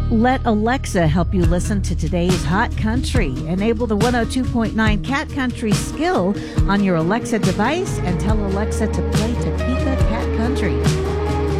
Let Alexa help you listen to today's hot country. Enable the 102.9 Cat Country skill on your Alexa device and tell Alexa to play Topeka Cat Country.